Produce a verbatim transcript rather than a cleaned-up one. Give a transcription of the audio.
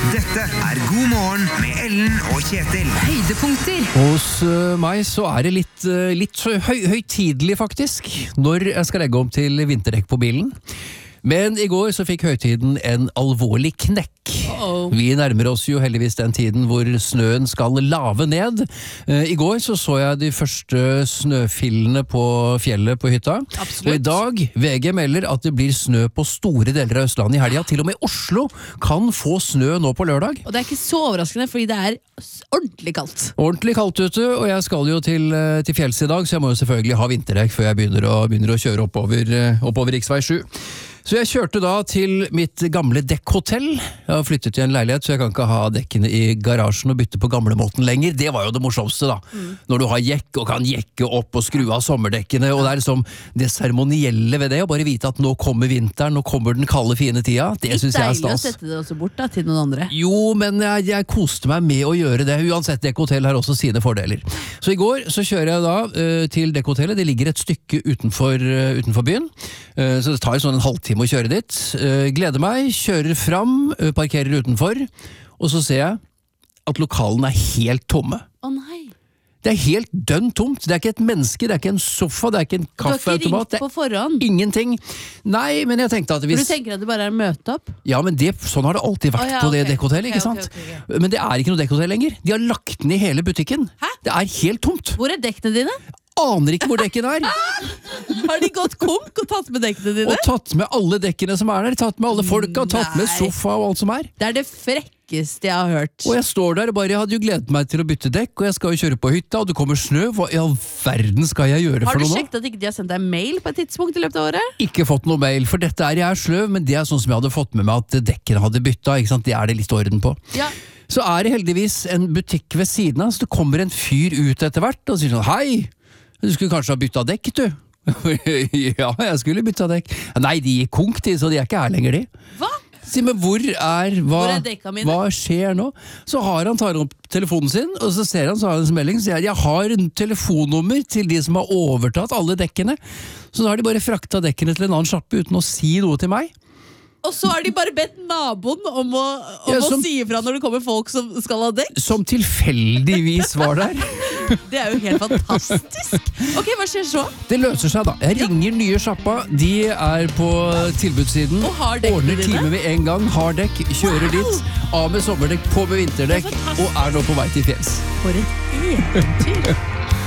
Dette er God morgen med Ellen og Kjetil. Høydepunkter. Hos uh, meg så er det litt, uh, litt høy, høytidelig faktisk, når jeg skal legge om til vinterdekk på bilen. Men i går så fikk høytiden en alvorlig knekk. Uh-oh. Vi nærmer oss jo heldigvis den tiden hvor snøen skal lave ned. Uh, I går så så jeg de første snøfillene på fjellet på hytta. Absolutt. Og i dag, V G melder at det blir snø på store deler av Østlandet i helga. Til og med Oslo kan få snø nå på lørdag. Og det er ikke så overraskende, fordi det er ordentlig kaldt. Ordentlig kaldt ute, og jeg skal jo til, til fjells i dag, så jeg må jo selvfølgelig ha vinterdekk før jeg begynner å, begynner å kjøre oppover, oppover riksvei sju. Så jeg kjørte da til mitt gamle dekkhotell. Jeg har flyttet til en leilighet, så jeg kan ikke ha dekkene i garasjen og bytte på gamlemåten lenger. Det var jo det morsomste da. Mm. Når du har jekk og kan jekke opp og skru av sommerdekkene, og det er liksom det seremonielle ved det, å bare vite at nå kommer vinteren, nå kommer den kalde fine tida. Det synes jeg er stas. Deilig å sette det også bort da, til noen andre. Jo, men jeg, jeg koste meg med å gjøre det. Uansett, dekkhotell har også sine fordeler. Så i går så kjører jeg da uh, til dekkhotellet. Det ligger et stykke utenfor, uh, utenfor byen, uh, så det tar sånn en halvtime å kjøre dit. Uh, gleder meg, kjører fram, uh, parkerer utenfor, og så ser jeg at lokalene er helt tomme. Å nei. Det er helt dønn tomt. Det er ikke et menneske, det er ikke en sofa, det er ikke en kaffeautomat. Du har ikke ringt på forhånd? Ingenting. Nei, men jeg tenkte at hvis... For du tenker at det bare er møte opp? Ja, men det, sånn har det alltid vært oh, ja, på det okay. dekkhotellet, ikke okay, sant? Okay, okay, okay. Men det er ikke noe dekkhotell lenger. De har lagt ned hele butikken. Hæ? Det er helt tomt. Hvor er dekkene dine? Aner ikke hvor dekken er. Har de gått konk og tatt med dekkene dine? Og tatt med alle dekkene som er der. Tatt med alle folka, tatt med sofa og alt som er. Det er det frekkeste jeg har hørt. Og jeg står der og bare, jeg hadde jo gledet meg til å bytte dekk, og jeg skal jo kjøre på hytta, og det kommer snø. Hva i all verden skal jeg gjøre har for noe nå? Har du sjekket at ikke de har sendt deg mail på et tidspunkt i løpet av året? Ikke fått noe mail, for dette er jeg er sløv, men det er sånn som jeg hadde fått med meg at dekkene hadde bytta, ikke sant? Det er det litt orden på. Ja. Så er det heldigvis en butikk ved siden av, så det kommer en fyr ut etter hvert, og sier sånn, hei! Du skulle kanskje ha byttet dekk, du? Ja, jeg skulle bytte dekk. Nei, de gikk konk, de, så de er ikke her lenger, de. Hva? Si, men hvor er, hva, hvor er dekka mine? Hva skjer nå? Så har han tar opp telefonen sin, og så ser han, så har han en melding, så sier han, jeg har en telefonnummer til de som har overtatt alle dekkene. Så nå har de bare frakta dekkene til en annen sjappe uten å si noe til meg. Og så har de bare bedt naboen om å, om ja, å som, si ifra når det kommer folk som skal ha dekk. Som tilfeldigvis var der. Det er jo helt fantastisk. Ok, hva skjer så? Det løser seg da. Jeg ringer nye sjappa, de er på tilbudssiden. Og har dekkene ordner dine? time med en gang, har dekk, kjører wow. dit, av med sommerdekk, på med vinterdekk, og er nå på vei til fjells. For et eventyr.